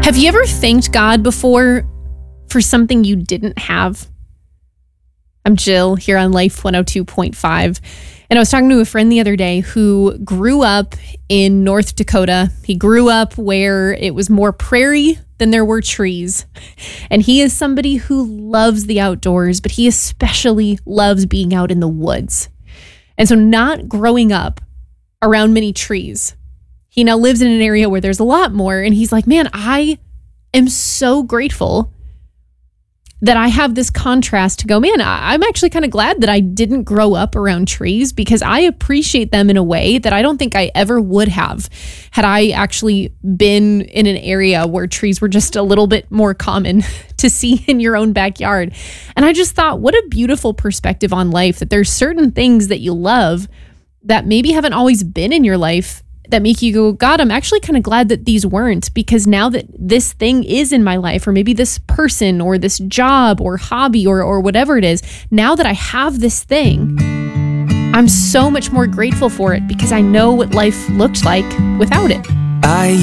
Have you ever thanked God before for something you didn't have? I'm Jill here on Life 102.5. And I was talking to a friend the other day who grew up in North Dakota. He grew up where it was more prairie than there were trees. And he is somebody who loves the outdoors, but he especially loves being out in the woods. And so not growing up around many trees, he now lives in an area where there's a lot more. And he's like, man, I am so grateful that I have this contrast to go, man, I'm actually kind of glad that I didn't grow up around trees because I appreciate them in a way that I don't think I ever would have had I actually been in an area where trees were just a little bit more common to see in your own backyard. And I just thought, what a beautiful perspective on life, that there's certain things that you love that maybe haven't always been in your life that make you go, God, I'm actually kind of glad that these weren't, because now that this thing is in my life, or maybe this person or this job or hobby or whatever it is, now that I have this thing, I'm so much more grateful for it because I know what life looked like without it.